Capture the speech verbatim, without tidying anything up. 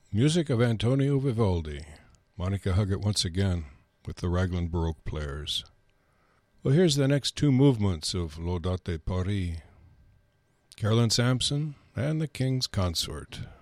Music of Antonio Vivaldi. Monica Huggett once again with the Raglan Baroque Players. Well, here's the next two movements of Laudate Paris. Carolyn Sampson and the King's Consort.